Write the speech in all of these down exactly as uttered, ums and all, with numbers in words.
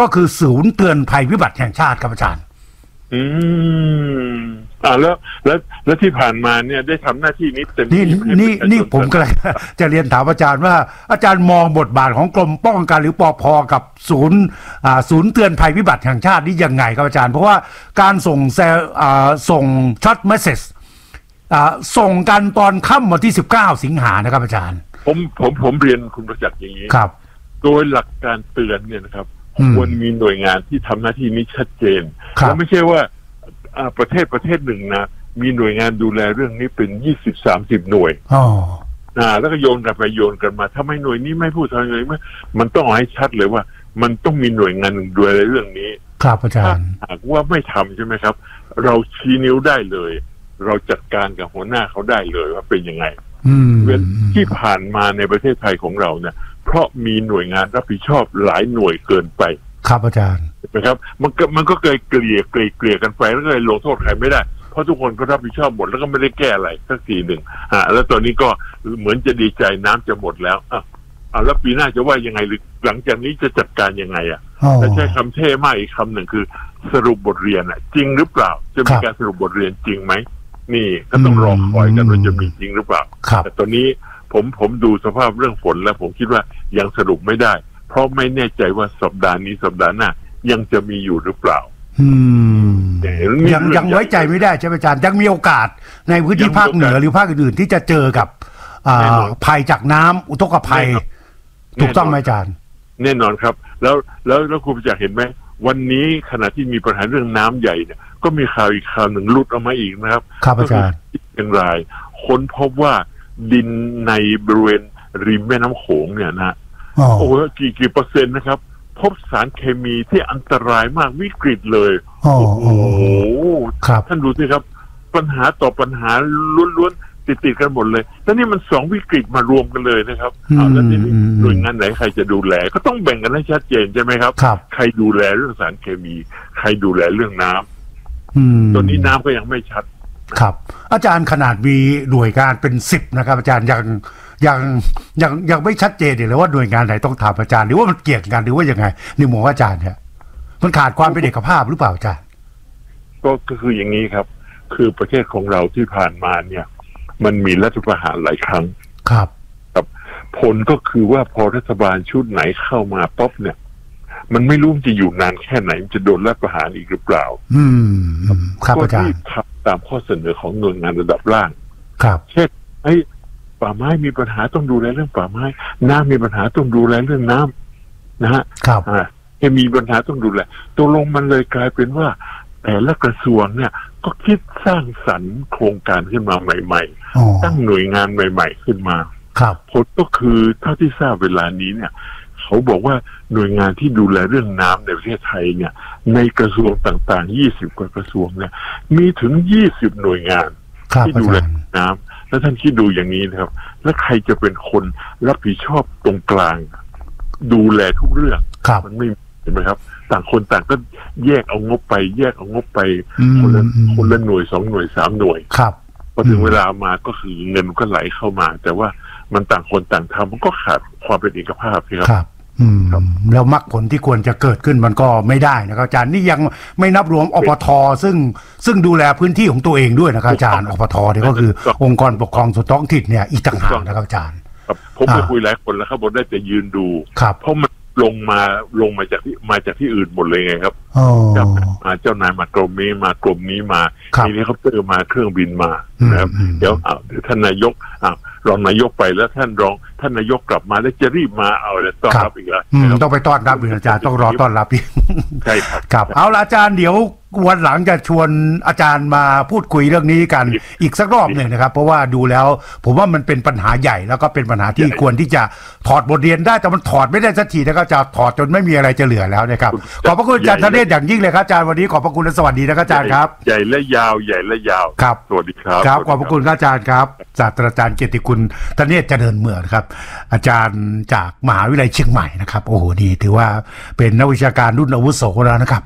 ก็คือศูนย์เตือนภัยพิบัติแห่งชาติครับอาจารย์อืมอ่าแล้วแล้วแล้วที่ผ่านมาเนี่ยได้ทำหน้าที่นี้เต็มที่นี่นี่นี่ผมก็เลยจะเรียนถามอาจารย์ว่าอาจารย์มองบทบาทของกรมป้องกันหรือปภกับศูนย์อ่าศูนย์เตือนภัยพิบัติแห่งชาตินี่ยังไงครับอาจารย์เพราะว่าการส่งแซอ่าส่งช็อตเมสเซจอ่าส่งกันตอนค่ำวันที่สิบเก้าสิงหานะครับอาจารย์ผมผมผมเรียนคุณประจักษ์อย่างนี้ครับโดยหลักการเตือนเนี่ยนะครับควรมีหน่วยงานที่ทำหน้าที่นี้ชัดเจนแล้วไม่ใช่ว่าประเทศประเทศหนึ่งนะมีหน่วยงานดูแลเรื่องนี้เป็นยี่สิบสามสิบหน่วยอ๋ออ่าแล้วก็โยนกันไปโยนกันมาถ้าไม่หน่วยนี้ไม่พูดทางเลยไม่มันต้องเอาให้ชัดเลยว่ามันต้องมีหน่วยงานหนึ่งดูแลเรื่องนี้ครับอาจารย์หากว่าไม่ทำใช่ไหมครับเราชี้นิ้วได้เลยเราจัดการกับหัวหน้าเขาได้เลยว่าเป็นยังไงเว้นที่ผ่านมาในประเทศไทยของเราเนี่ยเพราะมีหน่วยงานรับผิดชอบหลายหน่วยเกินไปครับอาจารย์นะครับมันก็มันก็เกยเกลี่ยเกลี่ยเกลี่ยกันไปแล้วก็เลยลงโทษใครไม่ได้เพราะทุกคนก็รับผิดชอบหมดแล้วก็ไม่ได้แก้อะไรสักทีหนึ่งอ่าแล้วตอนนี้ก็เหมือนจะดีใจน้ำจะหมดแล้วอ่ะอ่าแล้วปีหน้าจะว่ายังไงหรือหลังจากนี้จะจัดการยังไงอ่ะแต่ใช้คำเท่มากอีกคำหนึ่งคือสรุปบทเรียนอ่ะจริงหรือเปล่าจะมีการสรุปบทเรียนจริงไหมนี่ก็ต้องรอคอยกันว่าจะมีจริงหรือเปล่าแต่ตอนนี้ผมผมดูสภาพเรื่องฝนแล้วผมคิดว่ายังสรุปไม่ได้เพราะไม่แน่ใจว่าสัปดาห์นี้สัปดาห์หน้ายังจะมีอยู่หรือเปล่าอืมยังยังไว้ใจไม่ได้ใช่ไหมอาจารย์ยังมีโอกาสในพื้นที่ภาคเหนือหรือภาคอื่นๆที่จะเจอกับภัยจากน้ำอุทกภัยถูกต้องไหมอาจารย์แน่นอนครับแล้วแล้วแล้วคุณจะเห็นไหมวันนี้ขณะที่มีปัญหาเรื่องน้ำใหญ่เนี่ยก็มีข่าวอีกข่าวหนึ่งลุดออกมาอีกนะครับครับอาจารย์เป็นรายค้นพบว่าดินในบริเวณริมแม่น้ำโขงเนี่ยนะโอ้โหกี่กี่เปอร์เซ็นต์นะครับพบสารเคมีที่อันตรายมากวิกฤตเลยโอ้โหท่านดูสิครับปัญหาต่อปัญหาล้วนๆติดๆกันหมดเลยแล้วนี่มันสองวิกฤตมารวมกันเลยนะครับแล้วนี่หน่วยงานไหนใครจะดูแลก็ต้องแบ่งกันให้ชัดเจนใช่ไหมครับใครดูแลเรื่องสารเคมีใครดูแลเรื่องน้ำตอนนี้น้ำก็ยังไม่ชัดครับอาจารย์ขนาดมีหน่วยงานเป็นสิบนะครับอาจารย์ยังยังยังยังไม่ชัดเจนเลยว่าหน่วยงานไหนต้องถามอาจารย์หรือว่ามันเกี่ยงกันหรือว่ายังไงในมุมอาจารย์เนี่ยมันขาดความเป็นเอกภาพหรือเปล่าอาจารย์ก็คืออย่างนี้ครับคือประเทศของเราที่ผ่านมาเนี่ยมันมีรัฐประหารหลายครั้งครับครับผลก็คือว่าพอรัฐบาลชุดไหนเข้ามาป๊อปเนี่ยมันไม่รู้จะอยู่นานแค่ไหนจะโดนรัฐประหารอีกหรือเปล่าอืมครับอาจารย์ตามข้อเสนอของหน่วยงานระดับล่างครับเช่นไอ้ป่าไม้มีปัญหาต้องดูแลเรื่องป่าไม้น้ำมีปัญหาต้องดูแลเรื่องน้ำนะฮะครับอ่าให้มีปัญหาต้องดูแลตัวลงมันเลยกลายเป็นว่าแต่ละกระทรวงเนี่ยก็คิดสร้างสรรค์โครงการขึ้นมาใหม่ๆตั้งหน่วยงานใหม่ๆขึ้นมาครับผลก็คือเท่าที่ทราบเวลานี้เนี่ยเขาบอกว่าหน่วยงานที่ดูแลเรื่องน้ำในประเทศไทยเนี่ยในกระทรวงต่างๆยี่สิบกว่ากระทรวงเนี่ยมีถึงยี่สิบหน่วยงานที่ดูแลน้ำแล้วท่านคิดดูอย่างนี้นะครับแล้วใครจะเป็นคนรับผิดชอบตรงกลางดูแลทุกเรื่องมันไม่เห็นไหมครับต่างคนต่างก็แยกเอางบไปแยกเอางบไปคนละคนละหน่วยสองหน่วยสามหน่วยพอถึงเวลามาก็คือเงินก็ไหลเข้ามาแต่ว่ามันต่างคนต่างทำมันก็ขาดความเป็นเอกภาพครับอืมแล้วมรรคผลที่ควรจะเกิดขึ้นมันก็ไม่ได้นะครับอาจารย์นี่ยังไม่นับรวมอปท.ซึ่งซึ่งดูแลพื้นที่ของตัวเองด้วยนะครับอาจารย์อปท.เนี่ยก็คือองค์กรปกครองส่วนท้องถิ่นเนี่ยอีกต่างหากนะครับอาจารย์ผมไปคุยหลายคนแล้วเขาบอกได้แต่ยืนดูเพราะมันลงมาลงมาจากที่มาจากที่อื่นหมดเลยไงครับเจ้ามาเจ้านายมากรมนี้มากรมนี้มาทีนี้เขาเตอร์มาเครื่องบินมานะครับเดี๋ยวอ้าวท่านนายกอ้าวรองนายกไปแล้วท่านรองท่านนายกกลับมาแล้วจะรีบมาเอาเลยต้อนรับอีกแล้วต้องไปต้อนรับอีกอาจารย์ต้องรอต้อนรับอีกใช่ครับครับเอาละอาจารย์เดี๋ยววันหลังจะชวนอาจารย์มาพูดคุยเรื่องนี้กันอีกสักรอบหนึ่งนะครับเพราะว่าดูแล้วผมว่ามันเป็นปัญหาใหญ่แล้วก็เป็นปัญหาที่ควรที่จะถอดบทเรียนได้แต่มันถอดไม่ได้สักทีแล้วก็จะถอดจนไม่มีอะไรจะเหลือแล้วนะครับขอบพระคุณอาจารย์ธเนศอย่างยิ่งเลยครับอาจารย์วันนี้ขอบพระคุณและสวัสดีนะครับอาจารย์ครับใหญ่และยาวใหญ่และยาวครับสวัสดีครับครับขอบพระคุณอาจารย์ครับศาสตราจารย์เกียรติคุณธเนศเจริญเมืองครับอาจารย์จากมหาวิทยาลัยเชียงใหม่นะครับโอ้โหนี่ถือว่าเป็นนักวิชาการรุ่นอาวุโสแล้วนะครับ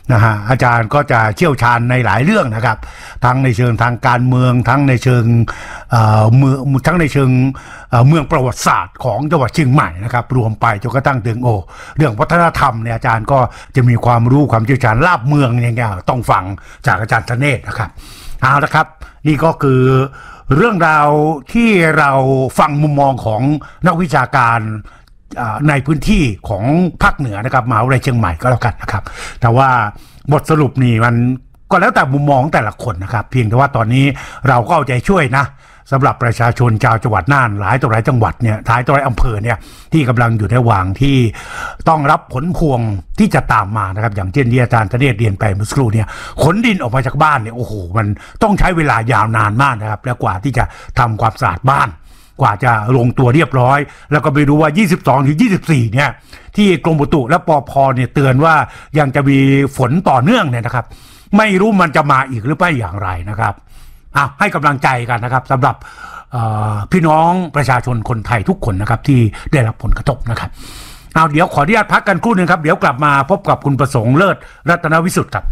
นะฮะอาจารย์ก็จะเชี่ยวชาญในหลายเรื่องนะครับทั้งในเชิงทางการเมืองทั้งในเชิงเอ่อเมืองทั้งในเชิงเอ่อเมืองประวัติศาสตร์ของจังหวัดเชียงใหม่นะครับรวมไปจนกระทั่งถึงโอเรื่องวัฒนธรรมเนี่ยอาจารย์ก็จะมีความรู้ความเชี่ยวชาญลาบเมืองอย่างเงี้ยต้องฟังจากอาจารย์ธเนศนะครับเอาละครับนี่ก็คือเรื่องราวที่เราฟังมุมมองของนักวิชาการในพื้นที่ของภาคเหนือนะครับมหาวิทยาลัยเชียงใหม่ก็แล้วกันนะครับแต่ว่าบทสรุปนี่มันก็แล้วแต่มุมมองแต่ละคนนะครับเพียงแต่ว่าตอนนี้เราก็เอาใจช่วยนะสำหรับประชาชนชาวจังหวัดน่านหลายต่อหลายจังหวัดเนี่ยท้ายต่อหลายอำเภอเนี่ยที่กำลังอยู่ในระหว่างที่ต้องรับผลพวงที่จะตามมานะครับอย่างเช่นที่อาจารย์ธเนศเรียนไปเมื่อสักครู่เนี่ยขนดินออกมาจากบ้านเนี่ยโอ้โหมันต้องใช้เวลายาวนานมากนะครับแล้วกว่าที่จะทำความสะอาดบ้านกว่าจะลงตัวเรียบร้อยแล้วก็ไปรู้ว่ายี่สิบสองถึงยี่สิบสี่เนี่ยที่กรมอุตุและปภเนี่ยเตือนว่ายังจะมีฝนต่อเนื่องเนี่ยนะครับไม่รู้มันจะมาอีกหรือไม่อย่างไรนะครับอ่ะให้กำลังใจกันนะครับสำหรับพี่น้องประชาชนคนไทยทุกคนนะครับที่ได้รับผลกระทบนะครับเอาเดี๋ยวขออนุญาตพักกันครู่นึงครับเดี๋ยวกลับมาพบกับคุณประสงค์เลิศรัตนวิสุทธิ์ครับ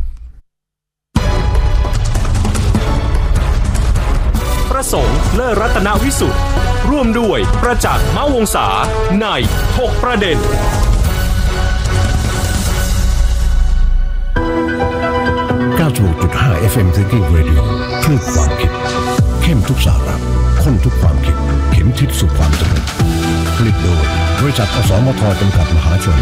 ประสงค์เลิศรัตนวิสุทธิ์ร่วมด้วยประจักษ์มะวงศาในหกประเด็นเก้าสิบหกจุดห้า เอฟ เอ็ม Thinking Radio คลื่นความคิดเข้มทุกสาระข้นทุกความคิดเข็มทิศสู่ความสำเร็จผลิตโดยบริษัทอสมทจำกัดมหาชน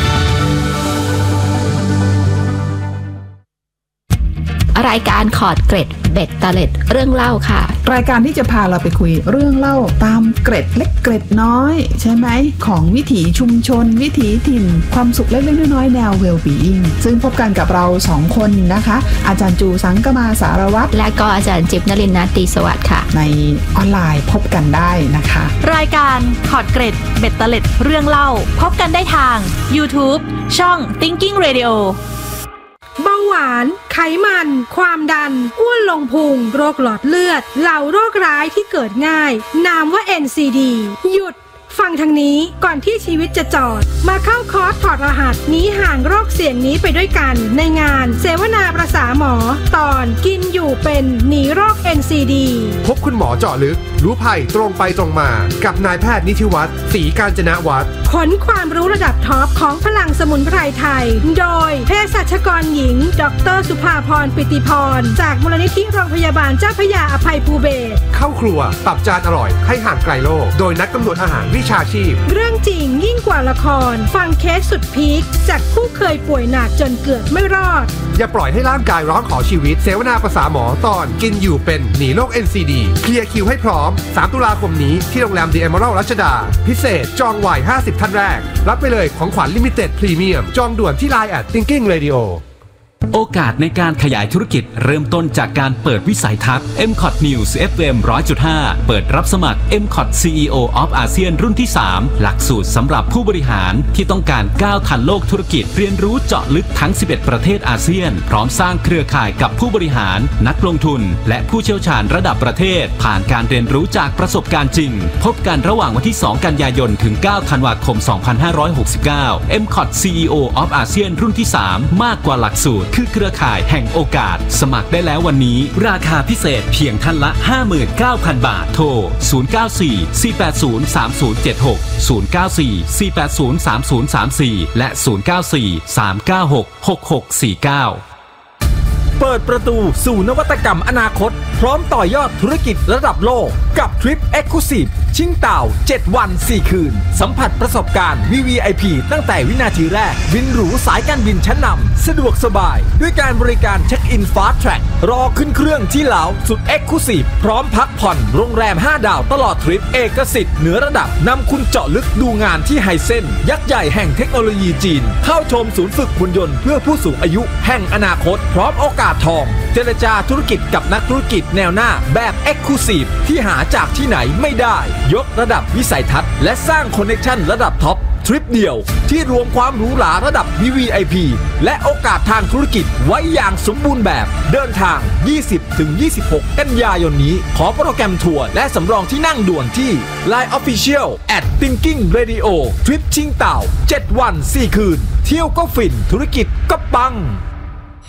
รายการขอดเกร็ดเบ็ดตะเล็ดเรื่องเล่าค่ะรายการที่จะพาเราไปคุยเรื่องเล่าตามเกร็ดเล็กเกร็ดน้อยใช่ไหมของวิถีชุมชนวิถีถิ่นความสุขเล็กๆน้อยๆแนว well-being ซึ่งพบกันกับเราสองคนนะคะอาจารย์จูสังกมาสารวัตรและก็อาจารย์จิ๊บนฤมล นาฏ ตีสวัสดิ์ค่ะในออนไลน์พบกันได้นะคะรายการขอดเกร็ดเบ็ดตะเล็ดเรื่องเล่าพบกันได้ทาง YouTube ช่อง Thinking Radio เบาหวานไขมันความดันอ้วนลงพุงโรคหลอดเลือดเหล่าโรคร้ายที่เกิดง่ายนามว่า เอ็น ซี ดี หยุดฟังทางนี้ก่อนที่ชีวิตจะจอดมาเข้าคอร์สถอดรหัสหนีห่างโรคเสี่ยงนี้ไปด้วยกันในงานเสวนาประสาหมอตอนกินอยู่เป็นหนีโรค เอ็น ซี ดีพบคุณหมอเจาะลึกรู้ภัยตรงไปตรงมากับนายแพทย์นิธิวัฒน์ศรีกาญจนวัฒน์ผลความรู้ระดับท็อปของพลังสมุนไพรไทยโดยเภสัชกรหญิงดร.สุภาพรปิติพรจากมูลนิธิโรงพยาบาลเจ้าพระยาอภัยภูเบศรเข้าครัวปรับจานอร่อยให้ห่างไกลโรคโดยนักกำหนดอาหารวิชาชีพเรื่องจริงยิ่งกว่าละครฟังเคสสุดพีคจากผู้เคยป่วยหนักจนเกือบไม่รอดอย่าปล่อยให้ร่างกายร้องขอชีวิตเสวนาประสาหมอตอนกินอยู่เป็นหนีโรค เอ็น ซี ดี เคลียร์คิวให้พร้อมสามตุลาคมนี้ที่โรงแรม The Emerald รัชดาพิเศษจองไวห้าสิบท่านแรกรับไปเลยของขวัญลิมิเต็ดพรีเมียมจองด่วนที่ ไลน์ แอท Thinking Radio โอกาสในการขยายธุรกิจเริ่มต้นจากการเปิดวิสัยทัศน์ เอ็ม คอท News เอฟ เอ็ม หนึ่งร้อยจุดห้า เปิดรับสมัคร เอ็ม คอท ซี อี โอ of อาเซียนรุ่นที่สามหลักสูตรสำหรับผู้บริหารที่ต้องการก้าวทันโลกธุรกิจเรียนรู้เจาะลึกทั้งสิบเอ็ดประเทศอาเซียนพร้อมสร้างเครือข่ายกับผู้บริหารนักลงทุนและผู้เชี่ยวชาญระดับประเทศผ่านการเรียนรู้จากประสบการณ์จริงพบกันระหว่างวันที่สองกันยายนถึงเก้าธันวาคมสองพันห้าร้อยหกสิบเก้า เอ็ม คอท ซี อี โอ of อาเซียนรุ่นที่สามมากกว่าหลักสูตรคือเครือข่ายแห่งโอกาสสมัครได้แล้ววันนี้ราคาพิเศษเพียงท่านละ ห้าหมื่นเก้าพัน บาทโทรศูนย์ เก้า สี่ สี่ แปด ศูนย์ สาม ศูนย์ เจ็ด หก ศูนย์ เก้า สี่ สี่ แปด ศูนย์ สาม ศูนย์ สาม สี่และศูนย์ เก้า สี่ สาม เก้า หก หก หก สี่ เก้าเปิดประตูสู่นวัตกรรมอนาคตพร้อมต่อยอดธุรกิจระดับโลกกับทริป Exclusive ชิงเต่าเจ็ดวันสี่คืนสัมผัสประสบการณ์ วี วี ไอ พี ตั้งแต่วินาทีแรกบินหรูสายการบินชั้นนำสะดวกสบายด้วยการบริการเช็คอิน Fast Track รอขึ้นเครื่องที่เหลาสุด Exclusive พร้อมพักผ่อนโรงแรมห้าดาวตลอดทริปเอกสิทธิ์เหนือระดับนำคุณเจาะลึกดูงานที่ไฮเซ็นยักษ์ใหญ่แห่งเทคโนโลยีจีนเข้าชมศูนย์ฝึกหุ่นยนต์เพื่อผู้สูงอายุแห่งอนาคตพร้อมโอกาสทองเจรจาธุรกิจกับนักธุรกิจแนวหน้าแบบ Exclusive ที่หาจากที่ไหนไม่ได้ยกระดับวิสัยทัศน์และสร้างคอนเนคชั่นระดับท็อปทริปเดียวที่รวมความหรูหราระดับ วี วี ไอ พี และโอกาสทางธุรกิจไว้อย่างสมบูรณ์แบบเดินทาง ยี่สิบถึงยี่สิบหก กันยายนนี้ขอโปรแกรมทัวร์และสำรองที่นั่งด่วนที่ ไลน์ Official แอท Thinking Radio ทริปชิงเต่าเจ็ดวันสี่คืนเที่ยวก็ฟินธุรกิจก็ปัง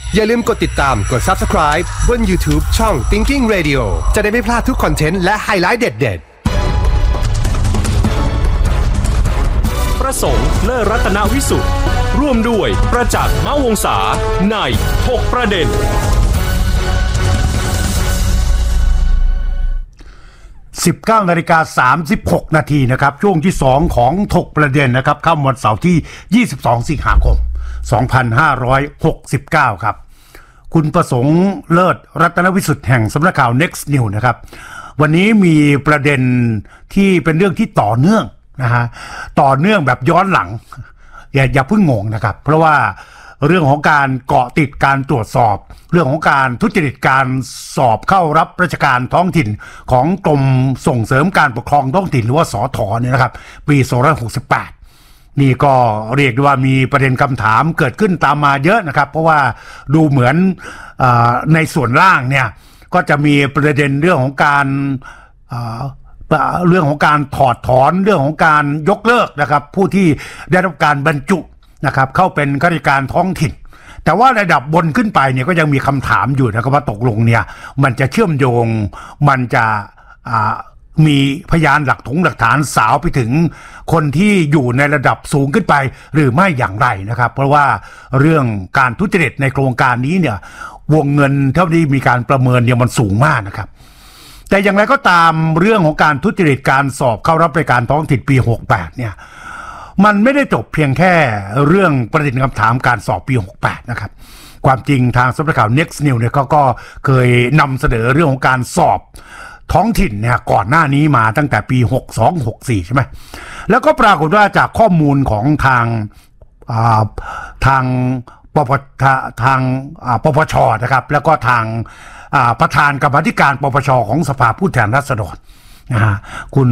อย่าลืมกดติดตามกด Subscribe บน YouTube ช่อง Thinking Radio จะได้ไม่พลาดทุกคอนเทนต์และไฮไลท์เด็ดๆประสงค์เลิศรัตนวิสุทธิ์ร่วมด้วยประจักษ์มะวงศาในถกประเด็นสิบเก้านาฬิกาสามสิบหกนาทีนะครับช่วงที่สองของถกประเด็นนะครับค่ำวันเสาร์ที่ยี่สิบสองสิงหาคมสองพันห้าร้อยหกสิบเก้าครับคุณประสงค์เลิศรัตนวิสุทธิ์แห่งสำนักข่าว Next News นะครับวันนี้มีประเด็นที่เป็นเรื่องที่ต่อเนื่องนะฮะต่อเนื่องแบบย้อนหลังอย่าอย่าเพิ่งงงนะครับเพราะว่าเรื่องของการเกาะติดการตรวจสอบเรื่องของการทุจริตการสอบเข้ารับราชการท้องถิ่นของกรมส่งเสริมการปกครองท้องถิ่นหรือว่าสทเนี่ยนะครับปีสองพันห้าร้อยหกสิบแปดนี่ก็เรียกได้ว่ามีประเด็นคำถามเกิดขึ้นตามมาเยอะนะครับเพราะว่าดูเหมือนเอ่อในส่วนล่างเนี่ยก็จะมีประเด็นเรื่องของการเอ่อเรื่องของการถอดถอนเรื่องของการยกเลิกนะครับผู้ที่ได้รับการบรรจุนะครับเข้าเป็นข้าราชการท้องถิ่นแต่ว่าระดับบนขึ้นไปเนี่ยก็ยังมีคำถามอยู่นะครับว่าตกลงเนี่ยมันจะเชื่อมโยงมันจะมีพยานหลักฐานหลักฐานสาวไปถึงคนที่อยู่ในระดับสูงขึ้นไปหรือไม่อย่างไรนะครับเพราะว่าเรื่องการทุจริตในโครงการนี้เนี่ยวงเงินเท่าที่มีการประเมินเนี่ยมันสูงมากนะครับแต่อย่างไรก็ตามเรื่องของการทุจริตการสอบเข้ารับราชการท้องถิ่นปีหกสิบแปดเนี่ยมันไม่ได้จบเพียงแค่เรื่องประเด็นคำถามการสอบปีหกสิบแปดนะครับความจริงทางสำนักข่าว Next News เนี่ยเขาก็เคยนำเสนอเรื่องของการสอบท้องถิ่นเนี่ยก่อนหน้านี้มาตั้งแต่ปีหกสอง หกสี่ใช่ไหมแล้วก็ปรากฏว่าจากข้อมูลของทางทางปปทางปปชนะครับแล้วก็ทางประธานกรรมาธิการปปชของสภาผู้แทนราษฎรนะฮะคุณ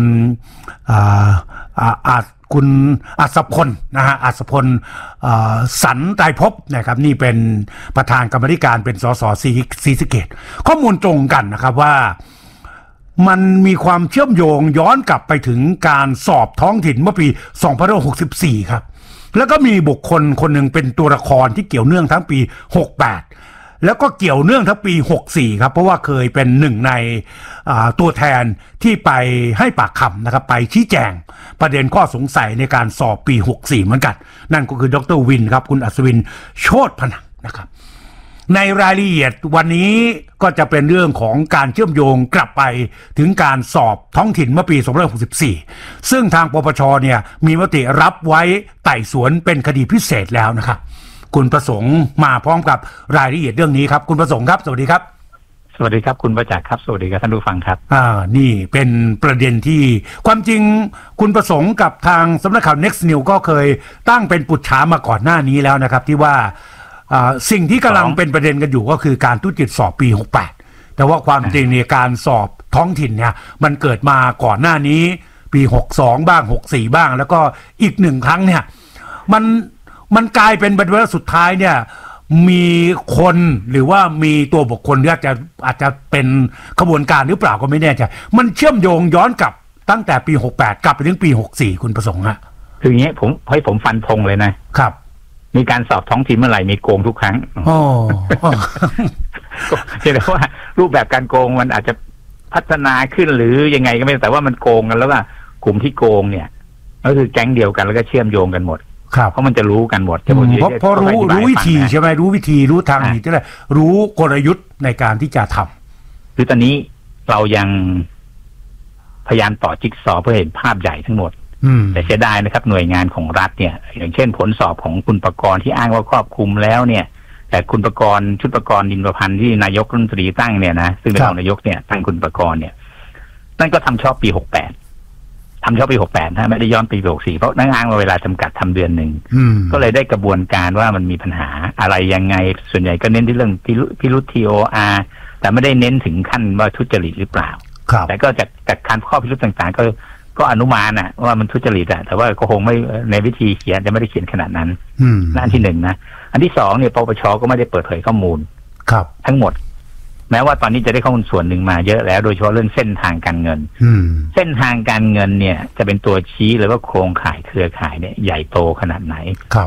อาจคุณอัศพลนะฮะอัศพลสันไตรภพนะครับนี่เป็นประธานกรรมาธิการเป็นสสศรีสะเกษข้อมูลตรงกันนะครับว่ามันมีความเชื่อมโยงย้อนกลับไปถึงการสอบท้องถิ่นเมื่อปีสองพันห้าร้อยหกสิบสี่ครับแล้วก็มีบุคคลคนหนึ่งเป็นตัวละครที่เกี่ยวเนื่องทั้งปีหกสิบแปดแล้วก็เกี่ยวเนื่องทั้งปีหกสิบสี่ครับเพราะว่าเคยเป็นหนึ่งในตัวแทนที่ไปให้ปากคำนะครับไปชี้แจงประเด็นข้อสงสัยในการสอบปีหกสิบสี่เหมือนกันนั่นก็คือดร.วินครับคุณอัศวินโชติพนังนะครับในรายละเอียดวันนี้ก็จะเป็นเรื่องของการเชื่อมโยงกลับไปถึงการสอบท้องถิ่นเมื่อปีสองพันห้าร้อยหกสิบสี่ซึ่งทางปปชเนี่ยมีมติรับไว้ไต่สวนเป็นคดีพิเศษแล้วนะครับคุณประสงค์มาพร้อมกับรายละเอียดเรื่องนี้ครับคุณประสงค์ครับสวัสดีครับสวัสดีครับคุณประจักษ์ครับสวัสดีครับท่านผู้ฟังครับอ่านี่เป็นประเด็นที่ความจริงคุณประสงค์กับทางสำนักข่าว Next News ก็เคยตั้งเป็นปุจฉามาก่อนหน้านี้แล้วนะครับที่ว่าสิ่งที่กำลังเป็นประเด็นกันอยู่ก็คือการทุจริตสอบปีหกสิบแปดแต่ว่าความจริงเนี่ยการสอบท้องถิ่นเนี่ยมันเกิดมาก่อนหน้านี้ปีหกสิบสองบ้างหกสิบสี่บ้างแล้วก็อีกหนึ่งครั้งเนี่ยมันมันกลายเป็นประเด็นสุดท้ายเนี่ยมีคนหรือว่ามีตัวบุคคลที่อาจจะอาจจะเป็นขบวนการหรือเปล่าก็ไม่แน่ใจมันเชื่อมโยงย้อนกลับตั้งแต่ปีหกสิบแปดกลับไปถึงปีหกสิบสี่คุณประสงค์ฮะคืออย่างนี้ผมให้ผมฟันธงเลยนะครับมีการสอบท้องถิ่นเมื่อไหร่มีโกงทุกครั้งโอ้เห็นว่ารูปแบบการโกงมันอาจจะพัฒนาขึ้นหรือยังไงก็ไม่แต่ว่ามันโกงกันแล้วว่ากลุ่มที่โกงเนี่ยก็คือแก๊งเดียวกันแล้วก็เชื่อมโยงกันหมดเพราะมันจะรู้กันหมดเพราะเพราะรู้รู้วิธีใช่ไหมรู้วิธีรู้ทางนี้ใช่ไหมรู้กลยุทธ์ในการที่จะทำคือตอนนี้เรายังพยายามต่อจิ๊กซอว์เพื่อเห็นภาพใหญ่ทั้งหมดแต่เสียดายนะครับหน่วยงานของรัฐเนี่ยอย่างเช่นผลสอบของคุณประกรณ์ที่อ้างว่าครอบคลุมแล้วเนี่ยแต่คุณประกรณ์ชุดประกรณ์ดินประพันธ์ที่นายกรัฐมนตรีตั้งเนี่ยนะซึ่งเป็นรองนายกเนี่ยตั้งคุณประกรณ์เนี่ยนั่นก็ทำชอบปีหกสิบแปดทำชอบปีหกสิบแปดนะไม่ได้ย้อนปีหกสิบสี่เพราะนั่งอ้างว่าเวลาจำกัดทำเดือนหนึ่งก็เลยได้กระบวนการว่ามันมีปัญหาอะไรยังไงส่วนใหญ่ก็เน้นที่เรื่องพิรุธ ที โอ อาร์ แต่ไม่ได้เน้นถึงขั้นว่าทุจริตหรือเปล่าแต่ก็จากจากการข้อพิรุธต่างๆก็ก็อนุมานอะว่ามันทุจริตอะแต่ว่าก็คงไม่ในวิธีเขียนจะไม่ได้เขียนขนาดนั้นนั่นที่หนึ่งนะอันที่สองเนี่ยปปชก็ไม่ได้เปิดเผยข้อมูลทั้งหมดแม้ว่าตอนนี้จะได้ข้อมูลส่วนหนึ่งมาเยอะแล้วโดยเฉพาะเรื่องเส้นทางการเงินเส้นทางการเงินเนี่ยจะเป็นตัวชี้เลยว่าโครงข่ายเครือข่ายเนี่ยใหญ่โตขนาดไหนครับ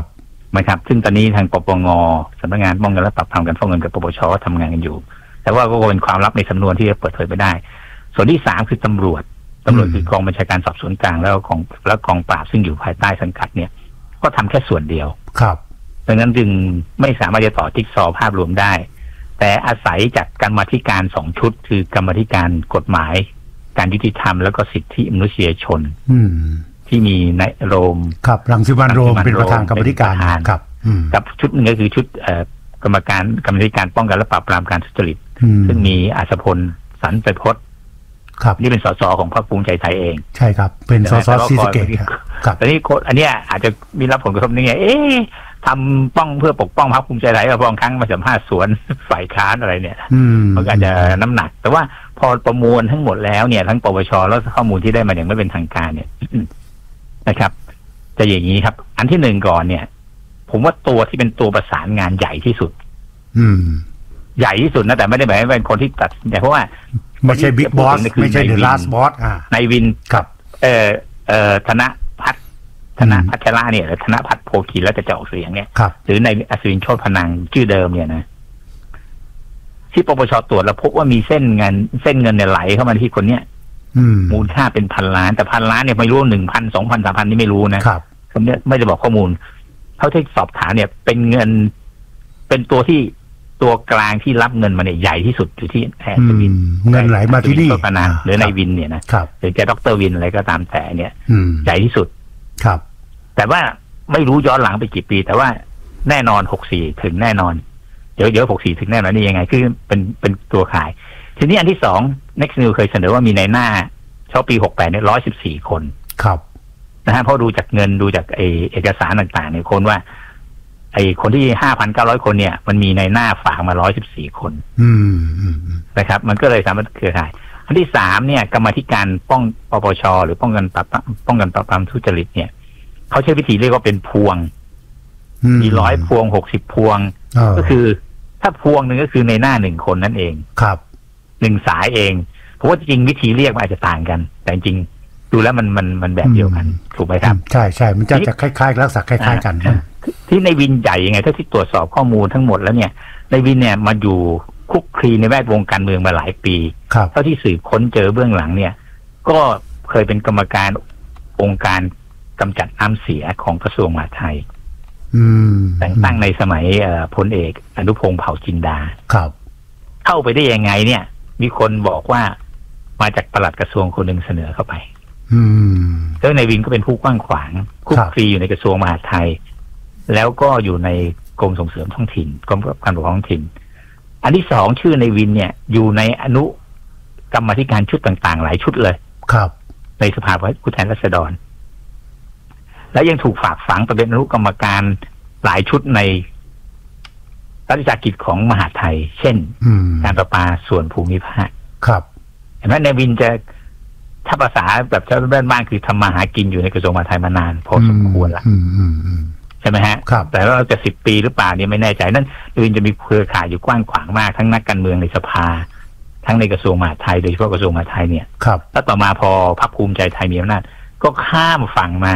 นะครับซึ่งตอนนี้ทางปปงสำนักงานป้องกันและปราบปรามการฟอกเงินกับปปชทำงานกันอยู่แต่ว่าก็เป็นความลับในสำนวนที่จะเปิดเผยไม่ได้ส่วนที่สามคือตำรวจตำรวจคือกองบัญชาการสอบสวนกลางแล้วกองแล้วกองปราบซึ่งอยู่ภายใต้สังกัดเนี่ยก็ทำแค่ส่วนเดียวครับดังนั้นจึงไม่สามารถจะต่อจิ๊กซอว์ภาพรวมได้แต่อาศัยจากกรรมาธิการสองชุดคือกรรมาธิการกฎหมายการยุติธรรมแล้วก็สิทธิมนุษยชนที่มีนายโรมครับรังสิมันต์โรมเป็นประธานกรรมาธิการครับกับชุดหนึ่งก็คือชุดกรรมการกรรมาธิการป้องกันและปราบปรามการทุจริตซึ่งมีอาชพลสันไปพจน์นี่เป็นสสของพรรคภูมิใจไทยเองใช่ครับเป็นสสศรีสะเกษครับแต่นี่อันนี้อาจจะมีรับผลกระทบนี่ไงเอ๊ะทำป้องเพื่อปกป้องพรรคภูมิใจไทยบางครั้งมาสัมภาษณ์สวนฝ่ายค้านอะไรเนี่ยมันอาจจะน้ำหนักแต่ว่าพอประมวลทั้งหมดแล้วเนี่ยทั้งปปชแล้วข้อมูลที่ได้มาอย่างไม่เป็นทางการเนี่ยนะครับจะอย่างนี้ครับอันที่หนึ่งก่อนเนี่ยผมว่าตัวที่เป็นตัวประสานงานใหญ่ที่สุดอืมใหญ่ที่สุดนะแต่ไม่ได้หมายว่าเป็นคนที่ตัดแต่เพราะว่าไม่ใช่บิ๊กบอสไม่ใช่เดอะลาสบอสอ่านายวินครับเอ่อเอ่อธนพัฒน์ธนพัชระเนี่ยหรือธนพัฒน์โพขีแล้วจะจะออกเสียงเนี่ยหรือในอัศวินโชติพนังชื่อเดิมเนี่ยนะที่ปปชตรวจแล้วพบว่ามีเส้นเงินเส้นเงินเนี่ยไหลเข้ามาที่คนเนี้ยมูลค่าเป็นพันล้านแต่พันล้านเนี่ยไม่รู้หนึ่งพันสองพันสามพันนี่ไม่รู้นะครับคนเนี้ยไม่ได้บอกข้อมูลเท่าที่สอบถามเนี่ยเป็นเงินเป็นตัวที่ตัวกลางที่รับเงินมาเนี่ยใหญ่ที่สุดอยู่ที่แอร์วินเงินไหลมาที่นี่หรือในวินเนี่ยนะหรือแกด็อกเตอร์วินอะไรก็ตามแต่เนี่ยใหญ่ที่สุดครับแต่ว่าไม่รู้ย้อนหลังไปกี่ปีแต่ว่าแน่นอนหกสี่ถึงแน่นอนเดี๋ยวเดี๋ยวหกสี่ถึงแน่นอนนี่ยังไงคือเป็นเป็นตัวขายทีนี้อันที่สอง Next News เคยเสนอว่ามีในหน้าเฉพาะปีหกแปดเนี่ยร้อยสิบสี่คนครับนะฮะเพราะดูจากเงินดูจากไอเอกสารต่างๆเนี่ยคนว่าไอคนที่ห้าพันเก้าร้อยคนเนี่ยมันมีในหน้าฝากมาร้อยสิบสี่คนนะครับมันก็เลยสามารถเครือข่ายอันที่สามเนี่ยกรรมาธิการป้องปปชหรือป้องกันปราบป้องกันปราบปรามทุจริตเนี่ยเขาใช้วิธีเรียกว่าเป็นพวงมีร้อยพวงหกสิบพวงก็คือถ้าพวงหนึ่งก็คือในหน้าหนึ่งคนนั่นเองครับหนึ่งสายเองเพราะว่าจริงวิธีเรียกมันอาจจะต่างกันแต่จริงดูแล้วมันมันมันแบบเดียวกันถูกไหมครับใช่ใช่มันจะจะคล้ายๆลักษณะคล้ายๆกันที่ในวินใหญ่ยังไงถ้าที่ตรวจสอบข้อมูลทั้งหมดแล้วเนี่ยในวินเนี่ยมาอยู่คุกคลีในแวดวงการเมืองมาหลายปีเท่าที่สืบค้นเจอเบื้องหลังเนี่ยก็เคยเป็นกรรมการองค์การกำจัดน้ำเสียของกระทรวงมหาดไทยแต่งตั้งในสมัยพลเอกอนุพงษ์เผ่าจินดาครับเข้าไปได้ยังไงเนี่ยมีคนบอกว่ามาจากปลัดกระทรวงคนหนึ่งเสนอเข้าไปแล้วในวินก็เป็นผู้กว้างขวางคุกคลีอยู่ในกระทรวงมหาดไทยแล้วก็อยู่ในกรมส่งเสริมท้องถิ่นกรมการปกครองท้องถิ่นอันที่สองชื่อในวินเนี่ยอยู่ในอนุกรรมาธิการชุดต่างๆหลายชุดเลยครับในสภาผู้แทนราษฎรและยังถูกฝากฝังไปเป็นอนุกรรมการหลายชุดในรัฐวิสาหกิจของมหาดไทยเช่นการประปาส่วนภูมิภาคครับเห็นไหมในวินจะถ้าภาษาแบบชาวบ้านๆคือทำมาหากินอยู่ในกระทรวงมหาดไทยมานานพอสมควรละใช่ไหมฮะแต่ว่าเราจะสิบปีหรือเปล่าเนี่ยไม่แน่ใจนั่นวินจะมีเครือข่ายอยู่กว้างขวางมากทั้งนักการเมืองในสภาทั้งในกระทรวงมหาดไทยโดยเฉพาะกระทรวงมหาดไทยเนี่ยแล้วต่อมาพอพรรคภูมิใจไทยมีอำนาจก็ข้ามฝั่งมา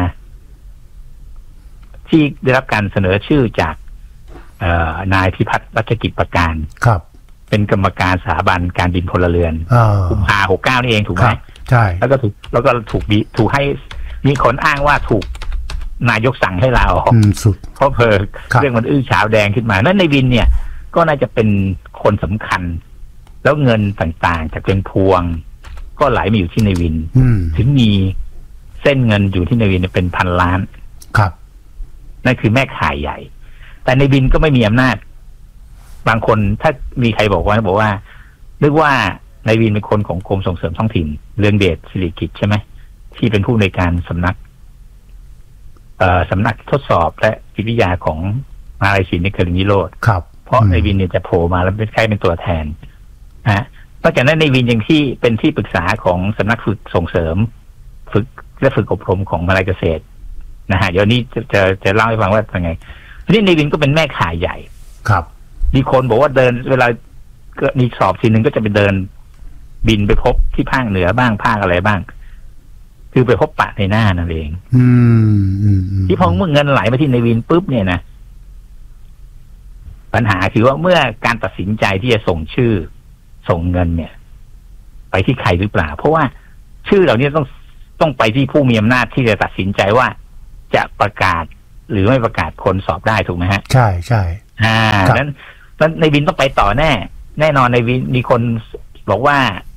ที่ได้รับการเสนอชื่อจากนายพิพัฒน์รัชกิจประการครับเป็นกรรมการสถาบันการบินพลเรือนกุมภาหกเก้านี่เองถูกไหมใช่แล้วก็ถูกแล้วก็ถูกบีถูกให้มีคนอ้างว่าถูกนายกสั่งให้ลาออกเพราะเพอเรื่องมันอื้อฉาวแดงขึ้นมานั่นในวินเนี่ยก็น่าจะเป็นคนสำคัญแล้วเงินต่างๆจากเป็นพวงก็ไหลมาอยู่ที่ในวินถึงมีเส้นเงินอยู่ที่ในวินเป็นพันล้านครับนั่นคือแม่ขายใหญ่แต่ในวินก็ไม่มีอำนาจบางคนถ้ามีใครบอกว่าบอกว่านึกว่าในวินเป็นคนของกรมส่งเสริมท้องถิ่นเรืองเดชศิริกิจใช่ไหมที่เป็นผู้ในการสำนักเอ่อสำนักทดสอบและจิตวิทยาของมหาวิทยาลัยศรีนครินทร์วิโรจน์ครับเพราะในวินเนี่ยจะโผล่มาแล้วเป็นใครเป็นตัวแทนนะนอกจากนั้นในวินยังที่เป็นที่ปรึกษาของสำนักฝึกส่งเสริมฝึกและฝึกอบรมของมหาวิทยาลัยเกษตรนะฮะเดี๋ยวนี้จะจะจะเล่าให้ฟังว่าเป็นไงทีนี้ในวินก็เป็นแม่ขายใหญ่ครับมีคนบอกว่าเดินเวลาก็มีสอบทีนึงก็จะไปเดินบินไปพบที่ภาคเหนือบ้างภาคอะไรบ้างคือไปพบปะในหน้านั่นเองที่พอเมื่อเงินไหลมาที่ในวินปุ๊บเนี่ยนะปัญหาคือว่าเมื่อการตัดสินใจที่จะส่งชื่อส่งเงินเนี่ยไปที่ใครหรือเปล่าเพราะว่าชื่อเหล่านี้ต้องต้องไปที่ผู้มีอำนาจที่จะตัดสินใจว่าจะประกาศหรือไม่ประกาศคนสอบได้ถูกไหมฮะใช่ใช่อ่าดังนั้นในวินต้องไปต่อแน่แน่นอนในวินมีคนบอกว่า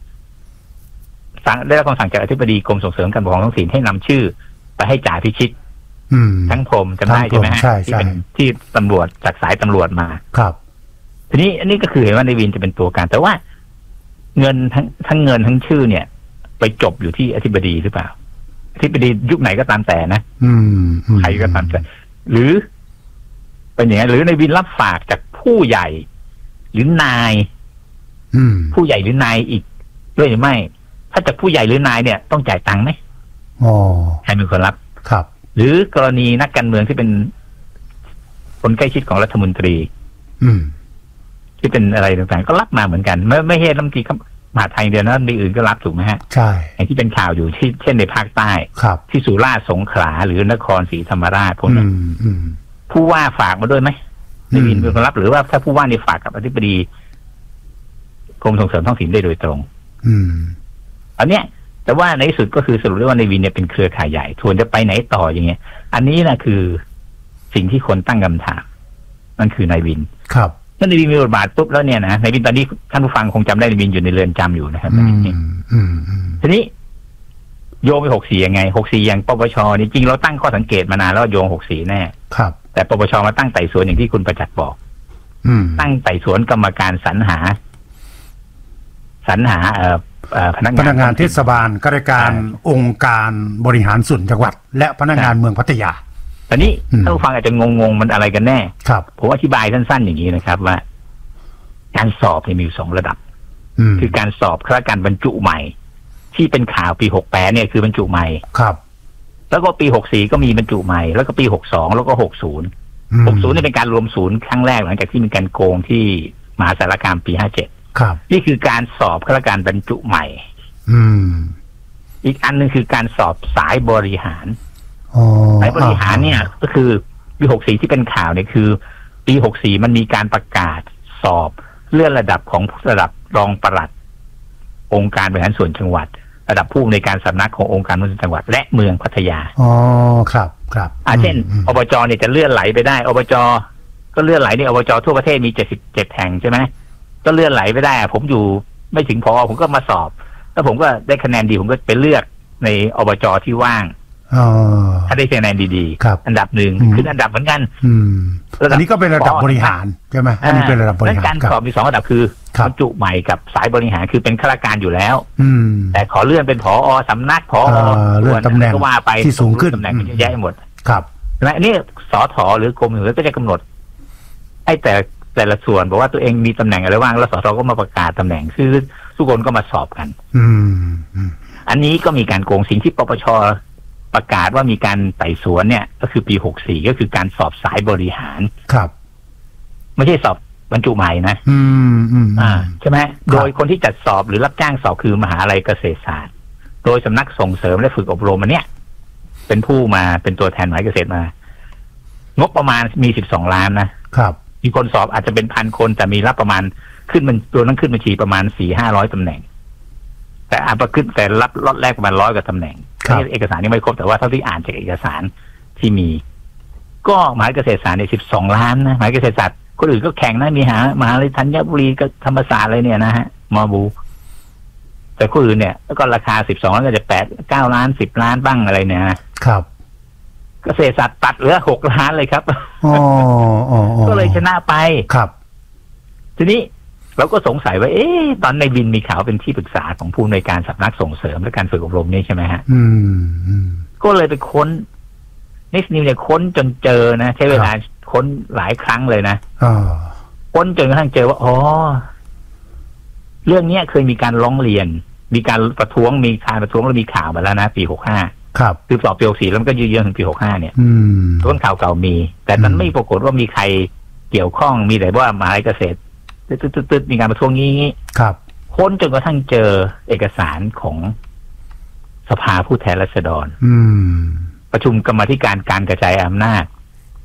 ได้รับคำสั่งจากอธิบดีกรมส่งเสริมการปกครองท้องถิ่นให้นำชื่อไปให้จ่าพิชิตทั้งพรมจำได้ใช่ไหมฮะที่เป็นที่ตำรวจจากสายตำรวจมาครับทีนี้อันนี้ก็คือเห็นว่าในวินจะเป็นตัวการแต่ว่าเงินทั้งทั้งเงินทั้งชื่อเนี่ยไปจบอยู่ที่อธิบดีหรือเปล่าอธิบดียุคไหนก็ตามแต่นะใครก็ตามแต่หรือเป็นอย่างนี้หรือในวินรับฝากจากผู้ใหญ่หรือนายผู้ใหญ่หรือนายอีกด้วยหรือไม่ถ้าจากผู้ใหญ่หรือนายเนี่ยต้องจ่ายตังค์ไหมอ๋อใครเป็นคนรับครับหรือกรณีนักการเมืองที่เป็นคนใกล้ชิดของรัฐมนตรีอืมที่เป็นอะไรต่างๆก็รับมาเหมือนกันไม่ไม่ใช่รัฐมนตรีมหาดไทยเดียวนะมีอื่นก็รับถูกไหมฮะใช่อย่างที่เป็นข่าวอยู่ที่เช่นในภาคใต้ครับที่สุราษฎร์สงขลาหรือนครศรีธรรมราชพวกนี้ผู้ว่าฝากมาด้วยไหมในวินเป็นคนรับหรือว่าถ้าผู้ว่านี่ฝากกับอธิบดีกรมส่งเสริมท้องถิ่นได้โดยตรงอืมอันเนี้ยแต่ว่าในที่สุดก็คือสรุปได้ว่าในวินเนี่ยเป็นเครือข่ายใหญ่ส่วนจะไปไหนต่ออย่างเงี้ยอันนี้นะคือสิ่งที่คนตั้งคำถามนั่นคือในวินครับถ้าในวินมีบทบาทปุ๊บแล้วเนี่ยนะในวินตอนนี้ท่านผู้ฟังคงจำได้ในวินอยู่ในเรือนจำอยู่นะครับทีนี้โยงไปหกสี่ยังไงหกสี่อย่างปปชนี่จริงเราตั้งข้อสังเกตมานานแล้วโยงหกสี่แน่ครับแต่ปปชมาตั้งไต่สวนอย่างที่คุณประจักษ์บอกตั้งไต่สวนกรรมการสรรหาสรรหาเอ่อพนักงานพนักงานเทศบาลข้าราชการองค์การบริหารส่วนจังหวัดและพนักงานเมืองพัทยาตอนนี้ท่านผู้ฟังอาจจะงงๆมันอะไรกันแน่ครับผมอธิบายสั้นๆอย่างนี้นะครับว่าการสอบมีอยู่สองระดับคือการสอบข้าราชการบรรจุใหม่ที่เป็นข่าวปีหกแปดเนี่ยคือบรรจุใหม่ครับแล้วก็ปีหกสี่ก็มีบรรจุใหม่แล้วก็ปีหกสองแล้วก็หกศูนย์หกศูนย์นี่เป็นการรวมศูนย์ครั้งแรกหลังจากที่มีการโกงที่มหาสารคามปีห้าเจ็ดครับนี่คือการสอบข้าราชการบรรจุใหม่อืมอีกอันนึงคือการสอบสายบริหารสายบริหารเนี่ยก็คือปีหกสี่ที่เป็นข่าวเนี่ยคือปีหกสี่มันมีการประกาศสอบเลื่อนระดับของระดับรองปลัดองค์การบริหารส่วนจังหวัดระดับผู้อำนวยการสำนักขององค์การบริหารส่วนจังหวัดและเมืองพัทยาอ๋อครับครับอ่าเช่นอบจเนี่ยจะเลื่อนไหลไปได้อบจก็เลื่อนไหลเนี่ยอบจทั่วประเทศมีเจ็ดสิบเจ็ดแห่งใช่ไหมก็เลื่อนไหลไปได้ผมอยู่ไม่ถึงพอผมก็มาสอบแล้วผมก็ได้คะแนนดีผมก็ไปเลือกในอบจที่ว่างถ้าได้คะแนนดีๆอันดับหนึ่งขึ้นอันดับเหมือนกันอันนี้ก็เป็นระดับบริหารใช่ไหมอันนี้เป็นระดับบริหารการสอบมีสองระดับคือบรรจุใหม่กับสายบริหารคือเป็นข้าราชการอยู่แล้วแต่ขอเลื่อนเป็นผอสำนักผอเลื่อนตำแหน่งก็ว่าไปที่สูงขึ้นตำแหน่งมันเยอะแยะหมดครับและนี่สทหรือกรมหรือก็จะกำหนดไอ้แต่แต่ละส่วนบอกว่าตัวเองมีตำแหน่งอะไรว่างแล้วสทก็มาประกาศตำแหน่งคือทุกคนก็มาสอบกันอืมอันนี้ก็มีการโกงสิ่งที่ปปชประกาศว่ามีการไต่สวนเนี่ยก็คือปีหกสี่ก็คือการสอบสายบริหารครับไม่ใช่สอบบรรจุใหม่นะอืมอืมอ่าใช่ไหมโดยคนที่จัดสอบหรือรับจ้างสอบคือมหาลัยเกษตรศาสตร์โดยสำนักส่งเสริมและฝึกอบรมมันเนี่ยเป็นผู้มาเป็นตัวแทนมหาวิทยาลัยเกษตรมางบประมาณมีสิบสองล้านนะครับมีคนสอบอาจจะเป็นพันคนแต่มีรับประมาณขึ้นมันตัวนั้นขึ้นบัญชีประมาณสี่ห้าร้อยตำแหน่งแต่อาจจะขึ้นแต่รับล็อตแรกประมาณร้อยกว่าตำแหน่งเอกสารนี่ไม่ครบแต่ว่าเท่าที่อ่านจากเอกสารที่มีก็มหาวิทยาลัยเกษตรศาสตร์ในสิบสองล้านนะมหาวิทยาลัยเกษตรศาสตร์คนอื่นก็แข่งนะมีหามหาวิทยาลัยธัญบุรีก็ธรรมศาสตร์อะไรเนี่ยนะฮะมอบูแต่คนอื่นเนี่ยแล้วก็ราคาสิบสองล้านก็จะแปดเก้าล้านสิบล้านบ้างอะไรเนี่ยครับเกษตรศาสตร์ตัดเหลือหกล้านเลยครับก็เลยชนะไปครับทีนี้เราก็สงสัยว่าเอ๊ะตอนในบินมีข่าวเป็นที่ปรึกษาของผู้อำนวยการสำนักส่งเสริมและการฝึกอบรมนี่ใช่ไหมฮะอืมก็เลยไปค้นนิสนิวเนี่ยค้นจนเจอนะใช้เวลาค้นหลายครั้งเลยนะค้นจนกระทั่งเจอว่าอ๋อเรื่องนี้เคยมีการร้องเรียนมีการประท้วงมีการประท้วงแล้วมีข่าวมาแล้วนะปีหกห้าครับคือสอบปีหกสี่แล้วมันก็ยืดเยื้อถึงปีหกห้าเนี่ยต้นข่าวเก่ามีแต่มันไม่ปรากฏว่ามีใครเกี่ยวข้องมีแต่ว่ามหาวิทยาลัยเกษตรตึ๊ดๆมีการประท้วงงี้ครับค้นจนกระทั่งเจอเอกสารของสภาผู้แทนราษฎรประชุมกรรมาธิการการกระจายอำนาจ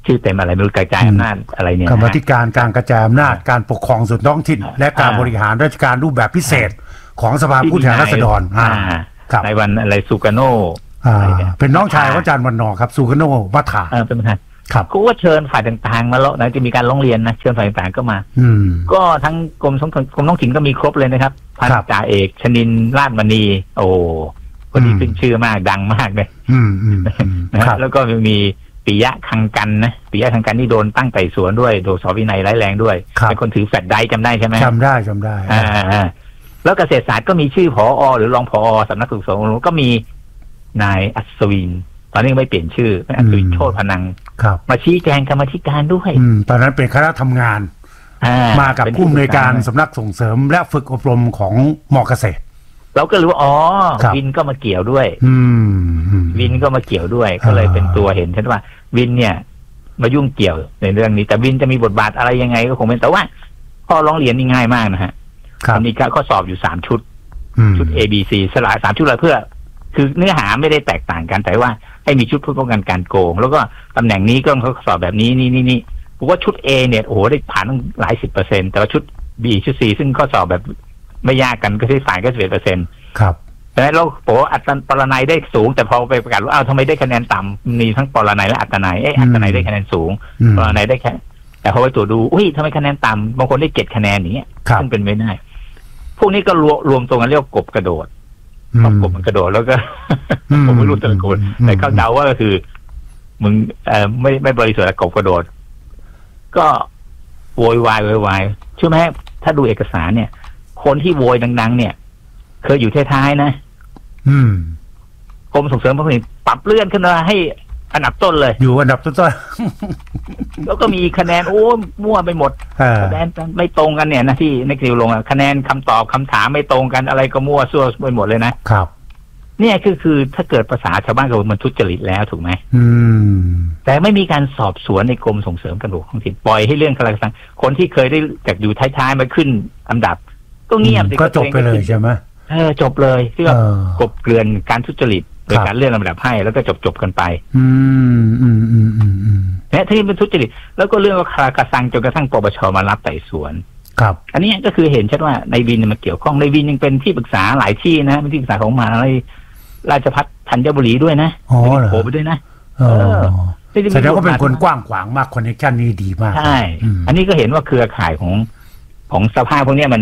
ชื่อเต็มอะไรไม่รู้กระจายอำนาจอะไรเนี่ยกรรมธิการการกระจายอำนาจการปกครองส่วนท้องถิ่นและการบริหารราชการรูปแบบพิเศษของสภาผู้แทนราษฎรในวันอะไรซูกาโนเป็นน้องชายของอาจารย์วันนอครับซูกาโนมัทธาเป็นประธานครับเขาก็เชิญฝ่ายต่างๆมาแล้วนะจะมีการร้องเรียนนะเชิญฝ่ายต่างๆก็มาก็ทั้งกรมกรมท้องถิ่นก็มีครบเลยนะครับพันจ่าเอกชนินทร์ราชมณีโอ้คนนี้ขึ้นชื่อมากดังมากเลยนะแล้วก็มีปิยะคังกันนะปิยะคังกันนี่โดนตั้งไต่สวนด้วยโดนสอบวินัยร้ายแรงด้วยเป็นคนถือแฟลชไดรฟ์จำได้ใช่ไหมจำได้จำได้อ่าแล้วเกษตรศาสตร์ก็มีชื่อผอ.หรือรองผอ.สำนักศึกษาก็มีนายอัศวินตอนนี้ไม่เปลี่ยนชื่อเป็นอัศวินโชติพนังมาชี้แจงกรรมธิการด้วยตอนนั้นเป็นคณะทำงานมากับผู้อำนวยการสำนักส่งเสริมและฝึกอบรมของม.เกษตรเราก็รู้ว่าอ๋อวินก็มาเกี่ยวด้วยวินก็มาเกี่ยวด้วยก็เลยเป็นตัวเห็นใช่ไหมว่าวินเนี่ยมายุ่งเกี่ยวในเรื่องนี้แต่วินจะมีบทบาทอะไรยังไงก็คงเป็นแต่ว่าข้อร้องเรียนนี่ง่ายมากนะฮะมีการข้อสอบอยู่สามชุดชุด A B C สลายสามชุดอะไรเพื่อคือเนื้อหาไม่ได้แตกต่างกันแต่ว่าให้มีชุดเพื่อป้องกันการโกงแล้วก็ตำแหน่งนี้ก็ต้องข้อสอบแบบนี้นี่นี่นี่ผมว่าชุด A เนี่ยโอ้โหได้ผ่านตั้งหลายสิบเปอร์เซ็นต์แต่ว่าชุด B ชุด C ซึ่งข้อสอบแบบไม่ยากกันก็ที่ฝ่ายก็สิบเอ็ดเปอร์เซ็นต์ครับแต่เราบอกว่าอัตราปรนัยได้สูงแต่พอไปประกาศว่าอ้าวทำไมได้คะแนนต่ำมีทั้งปรนัยและอัตนัยเอ๊ะอัตนัยได้คะแนนสูงปรนัยได้แค่แต่พอไปตรวจดูอุ้ยทำไมคะแนนต่ำบางคนได้เจ็ดคะแนนอย่างเงี้ยซึ่งเป็นไม่ได้พวกนี้ก็รวมรวมตรงกันเรียกกบกระโดดกบมันกระโดดแล้วก็ผมไม่รู้แต่ละคนแต่เขาเดาว่าก็คือมึงเอ่อไม่ไม่บริสุทธิ์กบกระโดดก็โวยวายโวยวายใช่ไหมถ้าดูเอกสารเนี่ยคนที่โวยดังๆเนี่ยเคยอยู่ท้ายๆนะกรมส่งเสริมผลิตปรับเลื่อนขึ้นมาให้อันดับต้นเลยอยู่อันดับต้นๆแล้วก็มีคะแนนโอ้มั่วไปหมดคะแนนไม่ตรงกันเนี่ยนะที่ในคิวลงคะแนนคำตอบคำถามไม่ตรงกันอะไรก็มั่วซั่วไปหมดเลยนะครับเนี่ยคือคือถ้าเกิดภาษาชาวบ้านก็มันทุจริตแล้วถูกไหมแต่ไม่มีการสอบสวนในกรมส่งเสริมการปกครองท้องถิ่นปล่อยให้เรื่องคลาสังคนที่เคยได้จากอยู่ท้ายๆมาขึ้นอันดับก็เงียบก็จบไปเลยใช่ไหมเออจบเลยที่ว่ากบเกลื่อนการทุจริตโดยการเลื่อนลำดับให้แล้วก็จบจบกันไปอืมอืมอืมอืมอืมและที่เป็นทุจริตแล้วก็เรื่องว่าคลากระซังจนกระทั่งปปชมารับไต่สวนครับอันนี้ก็คือเห็นชัดว่าในวินมันเกี่ยวข้องในวินยังเป็นที่ปรึกษาหลายที่นะเป็นที่ปรึกษาของมหาวิทยาลัยราชภัฏธัญบุรีด้วยนะอ๋อเหรอโผล่ไปด้วยนะเออแสดงว่าเป็นคนกว้างขวางมากคอนเนคชั่นนี้ดีมากใช่อันนี้ก็เห็นว่าเครือข่ายของของสภาพวกนี้มัน